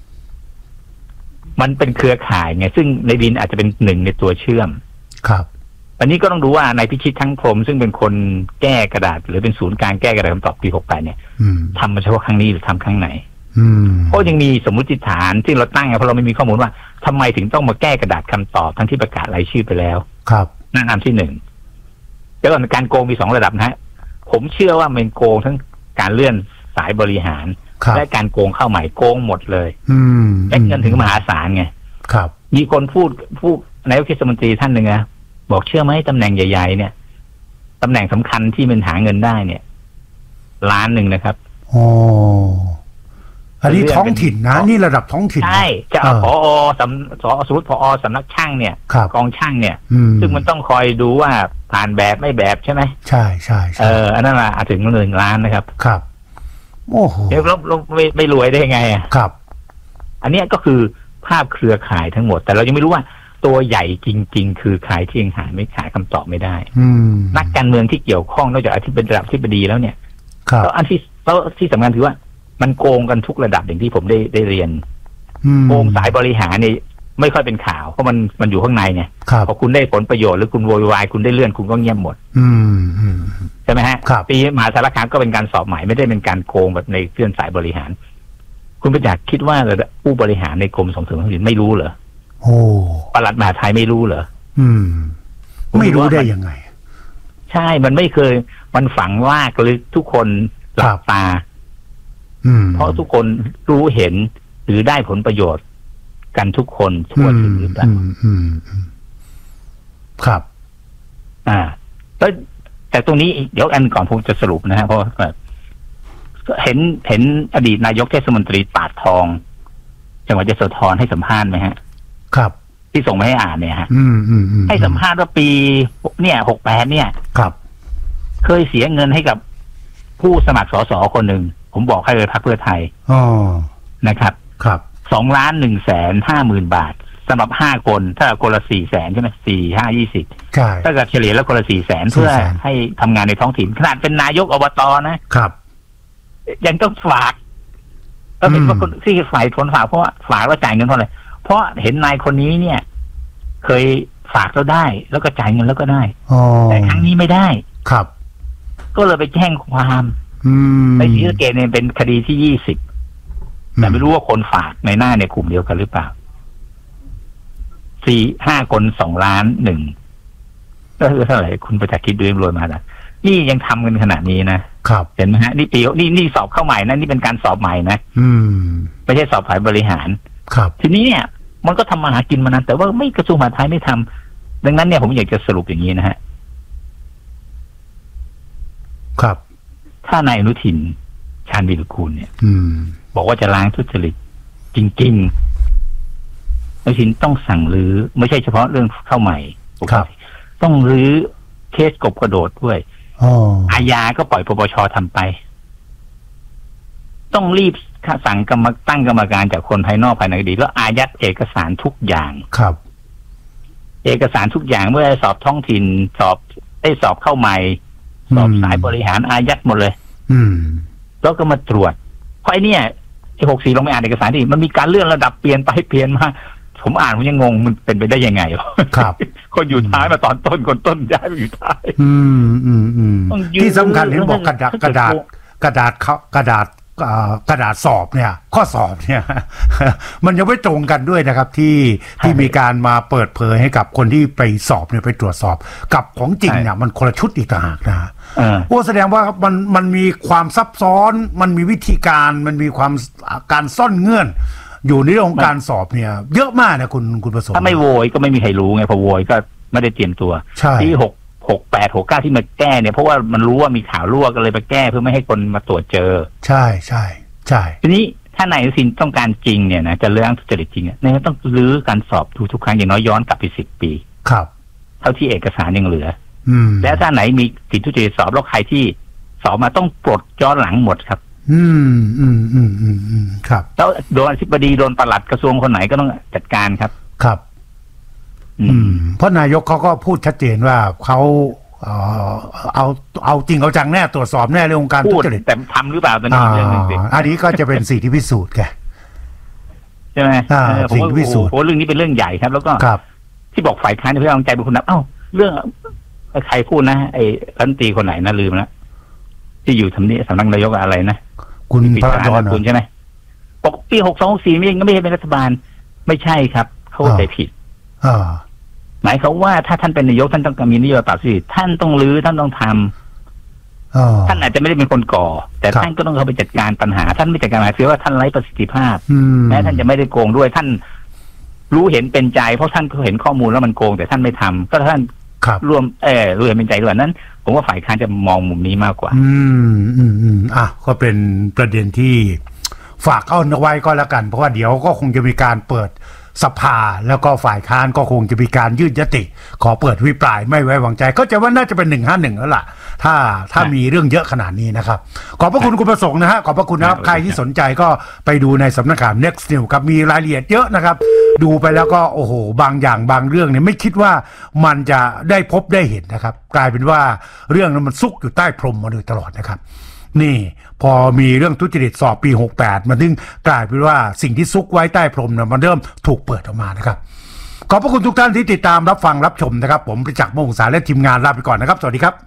มันเป็นเครือข่ายไงซึ่งในวินอาจจะเป็นหนึ่งในตัวเชื่อมครับอันนี้ก็ต้องดูว่านายพิชิตทั้งพรมซึ่งเป็นคนแก้กระดาษหรือเป็นศูนย์กลางแก้กระดาษคำตอบปีหกแปดเนี่ยทำมาเฉพาะครั้งนี้หรือทำครั้งไหนเพราะยังมีสมมติฐานที่เราตั้งเพราะเราไม่มีข้อมูลว่าทำไมถึงต้องมาแก้กระดาษคำตอบทั้งที่ประกาศรายชื่อไปแล้วครับนั่นอันที่หนึ่งแล้วก็การโกงมีสองระดับนะฮะผมเชื่อว่ามันโกงทั้งการเลื่อนสายบริหารและการโกงเข้าใหม่โกงหมดเลยและเงินถึงมหาศาลไงครับมีคนพูดพูดนายกเทศมนตรีท่านหนึ่งนะบอกเชื่อไหมตำแหน่งใหญ่ๆเนี่ยตำแหน่งสำคัญที่มันหาเงินได้เนี่ยล้านหนึ่งนะครับโอ้อันนี้ท้องถิ่นนะนี่ระดับท้องถิ่นใช่จะเอาผอสำสอสมมติผอสำนักช่างเนี่ยกองช่างเนี่ยซึ่งมันต้องคอยดูว่าผ่านแบบไม่แบบใช่ไหมใช่ใช่เอออันนั้นแหละถึงหนึ่งล้านนะครับครับโอ้โหเดี๋ยวเราเราไม่ไม่รวยได้ไงอ่ะครับอันนี้ก็คือภาพเครือข่ายทั้งหมดแต่เรายังไม่รู้ว่าตัวใหญ่จริงๆคือใครที่ยังหาไม่หาคำตอบไม่ได้นักการเมืองที่เกี่ยวข้องนอกจากอธิบดีระดับอธิบดีแล้วเนี่ยแล้วอันที่แล้วที่สำคัญคือว่ามันโกงกันทุกระดับอย่างที่ผมได้ได้เรียนโกงสายบริหารนี่ไม่ค่อยเป็นข่าวเพราะมันมันอยู่ข้างในไงพอคุณได้ผลประโยชน์หรือคุณโวยวายคุณได้เลื่อนคุณก็เงียบหมดใช่ไหมฮะปีมหาสารคามก็เป็นการสอบใหม่ไม่ได้เป็นการโกงแบบในเคลื่อนสายบริหารคุณประจักษ์คิดว่าผู้บริหารในกรมส่งเสริมท้องถิ่นไม่รู้เหรอโอ้ปลัดมหาดไทยไม่รู้เหรออืมไม่รู้ได้ยังไงใช่มันไม่เคยมันฝังลากลึกทุกคนหลับตาเพราะทุกคนรู้เห็นหรือได้ผลประโยชน์กันทุกคนทั่วถึงหรือเปล่าครับอ่าแล้วแต่ตรงนี้เดี๋ยวอันก่อนผมจะสรุปนะฮะเพราะเห็นเห็นอดีตนายกเทศมนตรีปาดทองจังหวัดยโสธรให้สัมภาษณ์ไหมฮะครับที่ส่งมาให้อ่านเนี่ยฮะให้สัมภาษณ์ว่าปีเนี่ยหกแปดเนี่ยครับเคยเสียเงินให้กับผู้สมัครสสคนหนึ่งผมบอกให้เลยพรรคเพื่อไทยนะครับครับสองล้านหนึ่งแสนห้าหมื่นบาทสำหรับห้าคนถ้าคนละสี่แสนใช่ไหมสี่ห้ายี่สิบใช่ถ้าเกิดเฉลี่ยแล้วคนละสี่แสนเพื่อให้ทำงานในท้องถิ่นขนาดเป็นนายกอบตนะครับยังต้องฝากก็เป็นว่าคนที่ฝ่ายคนฝากเพราะว่าฝากแล้วจ่ายเงินเท่าไหร่เพราะเห็นนายคนนี้เนี่ยเคยฝากแล้วได้แล้วก็จ่ายเงินแล้วก็ได้แต่ครั้งนี้ไม่ได้ครับก็เลยไปแจ้งความในศรีสะเกษเนี่ยเป็นคดีที่ยี่สิบแต่ไม่รู้ว่าคนฝากในหน้าในกลุ่มเดียวกันหรือเปล่าสี่ห้าคนสองล้านหนึ่งก็คือเท่าไหร่คุณประจักษ์คิดดูรวยมาแล้วนี่ยังทำกันขนาดนี้นะครับเห็นไหมฮะนี่ปีนี่นี่สอบเข้าใหม่นะนี่เป็นการสอบใหม่นะอืมไม่ใช่สอบฝ่ายบริหารครับทีนี้เนี่ยมันก็ทำมาหากินมานานแต่ว่าไม่กระทรวงมหาดไทยไม่ทำดังนั้นเนี่ยผมอยากจะสรุปอย่างนี้นะฮะครับถ้านายอนุทินชาญวีรกูลเนี่ยอืมบอกว่าจะล้างทุจริตจริงๆอนุทินต้องสั่งรื้อไม่ใช่เฉพาะเรื่องเข้าใหม่ครับต้องรื้อเคสกบกระโดดด้วยอาญาก็ปล่อยปปชทำไปต้องรีบสั่งกรรมตั้งกรรมการจากคนภายนอกภายในคดีแล้วอายัดเอกสารทุกอย่างครับเอกสารทุกอย่างเมื่อสอบท้องถิ่นสอบได้สอบเข้าใหม่สอบสายบริหารอายัดหมดเลยอืมแล้วก็มาตรวจเพราะไอ้นี่ไอ้หกสี่ลงไปอ่านเอกสารที่มันมีการเลื่อนระดับเปลี่ยนไปเปลี่ยนมาผมอ่านผมยังงงมันเป็นไปได้ยังไงครับคนอยู่ท้ายมาตอนต้นคนต้นย้ายมาอยู่ท้ายอืมอืมอืมที่สำคัญเห็นบอกกระดาษกระดาษกระดาษเขากระดาษกระดาษสอบเนี่ยข้อสอบเนี่ยมันยังไม่ตรงกันด้วยนะครับที่ที่มีการมาเปิดเผยให้กับคนที่ไปสอบเนี่ยไปตรวจสอบกับของจริงเนี่ยมันคนละชุดอีกต่างหากนะโอ้แสดงว่ามันมันมีความซับซ้อนมันมีวิธีการมันมีความการซ่อนเงื่อนอยู่ในเรื่องของการสอบเนี่ยเยอะมากนะคุณคุณประสงค์ถ้าไม่โวยก็ไม่มีใครรู้ไงพอโวยก็ไม่ได้เตรียมตัวที่หกหกแปดหกเก้าที่มาแก้เนี่ยเพราะว่ามันรู้ว่ามีข่าวรั่วก็เลยมาแก้เพื่อไม่ให้คนมาตรวจเจอใช่ใช่ใช่ทีนี้ถ้านายอนุทินต้องการจริงเนี่ยนะจะเรื่องทุจริตจริงเนี่ยเนี่ยต้องรื้อการสอบทุกทุกครั้งอย่างน้อยย้อนกลับไปสิบปีครับเท่าที่เอกสารยังเหลืออืมแล้วถ้าไหนมีสิทธิทุจริตสอบแล้วใครที่สอบมาต้องปลดย้อนหลังหมดครับอืมอืมอืมอืมอืมครับแล้วโดนอธิบดีโดนปลัดกระทรวงคนไหนก็ต้องจัดการครับครับอืมเพราะนายกเขาก็พูดชัดเจนว่าเขาเอ่อเอาเอาจริงเอาจังแน่ตรวจสอบแน่เรื่องการทุจริตแต่ทำหรือเปล่าตอนนี้เรื่องนึงอันนี้ก็จะเป็นสิ่งที่พิสูจน์แกใช่ไหมสิ่งที่พิสูจน์โอ้เรื่องนี้เป็นเรื่องใหญ่ครับแล้วก็ที่บอกฝ่ายค้านเพื่อเอาใจเป็นคนนับเอ้าเรื่องใครพูดนะไอ้รัฐมนตรีคนไหนนะลืมแล้วที่อยู่ทำนี้สำนักนายกอะไรนะคุณพระดอนคุณใช่ไหมปกปีหกสองหกสี่ไม่ยังไม่ใช่เป็นรัฐบาลไม่ใช่ครับเข้าใจผิดหมายเขาว่าถ้าท่านเป็นนายกท่านต้องมีนโยบายปราบทุจริตท่านต้องรื้อท่านต้องทำท่านอาจจะไม่ได้เป็นคนก่อแต่ท่านก็ต้องเข้าไปจัดการปัญหาท่านไม่จัดการหมายคือว่าท่านไร้ประสิทธิภาพแม้ท่านจะไม่ได้โกงด้วยท่านรู้เห็นเป็นใจเพราะท่านเห็นข้อมูลแล้วมันโกงแต่ท่านไม่ทำก็ท่านรวมเออรู้เห็นเป็นใจด้วยนั้นผมว่าฝ่ายค้านจะมองมุมนี้มากกว่าอืมอืมอืมอ่ะก็เป็นประเด็นที่ฝากเอาไว้ก็แล้วกันเพราะว่าเดี๋ยวก็คงจะมีการเปิดสภาแล้วก็ฝ่ายค้านก็คงจะมีการยื่นยติขอเปิดวิปรายไม่ไว้วางใจก็จะว่าน่าจะเป็นหนึ่งห้าหนึ่งแล้วล่ะถ้าถ้ามีเรื่องเยอะขนาดนี้นะครับขอบพระคุณคุณประสงค์นะฮะขอบพระคุณนะครับใครที่สนใจก็ไปดูในสำนักข่าว Next News ครับมีรายละเอียดเยอะนะครับดูไปแล้วก็โอ้โหบางอย่างบางเรื่องเนี่ยไม่คิดว่ามันจะได้พบได้เห็นนะครับกลายเป็นว่าเรื่องนั้นมันซุกอยู่ใต้พรมมาโดยตลอดนะครับนี่พอมีเรื่องทุจริตสอบปีหกแปดมันถึงกลายเป็นว่าสิ่งที่ซุกไว้ใต้พรมเนี่ยมันเริ่มถูกเปิดออกมานะครับขอบพระคุณทุกท่านที่ติดตามรับฟังรับชมนะครับผมประจักษ์ มงษาและทีมงานลาไปก่อนนะครับสวัสดีครับ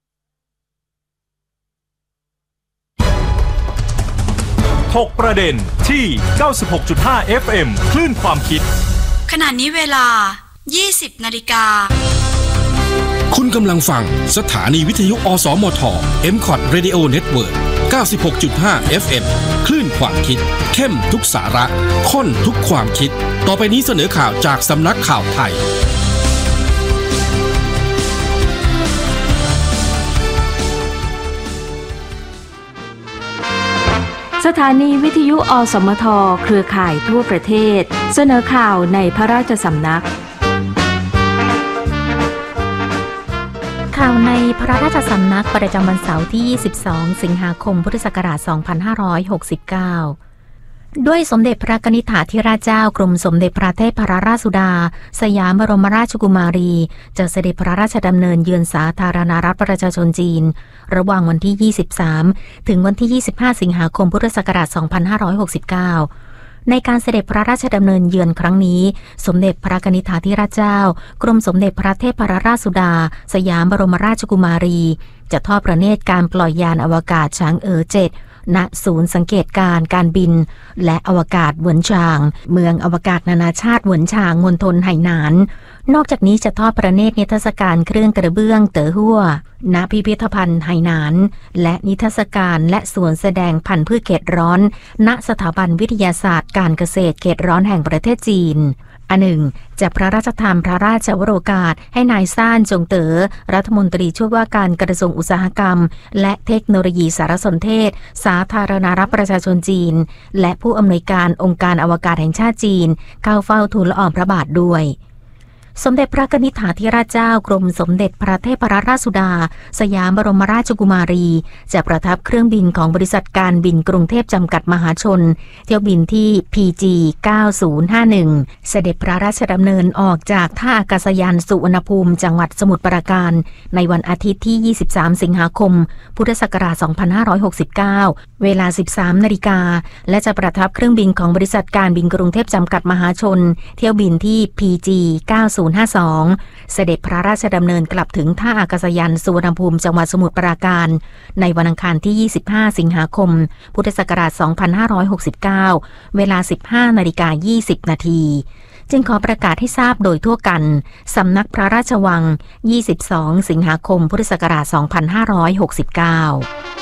ถกประเด็นที่ เก้าสิบหกจุดห้า เอฟ เอ็ม คลื่นความคิดขณะนี้เวลา ยี่สิบนาฬิกาคุณกำลังฟังสถานีวิทยุอสมท เอ็ม คอท Radio Network เก้าสิบหกจุดห้า เอฟ เอ็ม คลื่นความคิดเข้มทุกสาระข้นทุกความคิดต่อไปนี้เสนอข่าวจากสำนักข่าวไทยสถานีวิทยุอสมทเครือข่ายทั่วประเทศเสนอข่าวในพระราชสำนักข่าวในพพระราชสำนักประจำวันเสาร์ที่ยี่สิบสองสิงหาคมพุทธศักราชสองพันห้าร้อยหกสิบเก้าด้วยสมเด็จพระกนิษฐาธิราชเจ้ากรมสมเด็จพระเทพรัตนราชสุดาสยามบรมราชกุมารีจะเสด็จพระราชดำเนินเยือนสาธารณรัฐประชาชนจีนระหว่างวันที่ยี่สิบสามถึงวันที่ยี่สิบห้าสิงหาคมพุทธศักราชสองพันห้าร้อยหกสิบเก้าในการเสด็จพระราชดำเนินเยือนครั้งนี้สมเด็จพระกนิษฐาธิราชเจ้ากรมสมเด็จพระเทพรัตนราชสุดาสยามบรมราชกุมารีจะทอดพระเนตรการปล่อยยานอวกาศช้างเอ๋อเจ็ดณศูนย์สังเกตการณ์การบินและอวกาศเหวินชางเมืองอวกาศนานาชาติเหวินชางมณฑลไหหนานนอกจากนี้จะทอดพระเนตรนิทรรศการเครื่องกระเบื้องเต๋อฮั่วณพิพิธภัณฑ์ไหหนานและนิทรรศการและสวนแสดงพันธุ์พืชเขตร้อนณสถาบันวิทยาศาสตร์การเกษตรเขตร้อนแห่งประเทศจีนอันหนึ่งจะพระราชทานพระราชวโรกาสให้นายซ่านจงเต๋อรัฐมนตรีช่วยว่าการกระทรวงอุตสาหกรรมและเทคโนโลยีสารสนเทศสาธารณรัฐประชาชนจีนและผู้อำนวยการองค์การอวกาศแห่งชาติจีนเข้าเฝ้าทูลละอองพระบาทด้วยสมเด็จพระกนิษฐาธิราชเจ้ากรมสมเด็จพระเทพรัตนราชสุดาสยามบรมราชกุมารีจะประทับเครื่องบินของบริษัทการบินกรุงเทพจำกัดมหาชนเที่ยวบินที่ พี จี เก้าศูนย์ห้าหนึ่ง เสด็จพระราชดำเนินออกจากท่าอากาศยานสุวรรณภูมิจังหวัดสมุทรปราการในวันอาทิตย์ที่ยี่สิบสามสิงหาคมพุทธศักราชสองพันห้าร้อยหกสิบเก้าเวลา สิบสามนาฬิกาและจะประทับเครื่องบินของบริษัทการบินกรุงเทพจำกัดมหาชนเที่ยวบินที่ พี จี เก้าศูนย์ห้าสอง เสด็จพระราชดำเนินกลับถึงท่าอากาศยานสุวรรณภูมิจังหวัดสมุทรปราการในวันอังคารที่ยี่สิบห้าสิงหาคมพุทธศักราชสองพันห้าร้อยหกสิบเก้าเวลา สิบห้านาฬิกายี่สิบนาทีจึงขอประกาศให้ทราบโดยทั่วกันสำนักพระราชวังยี่สิบสองสิงหาคมพุทธศักราชสองพันห้าร้อยหกสิบเก้า